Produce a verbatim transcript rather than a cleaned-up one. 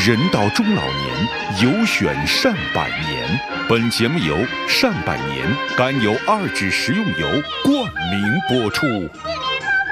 人到中老年，有选善百年。本节目由善百年甘油二酯食用油冠名播出。